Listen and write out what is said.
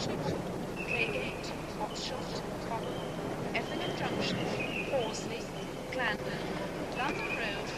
Claygate, Oxshott, Cobham, Effingham Junction, Horsley, Clandon, London Road,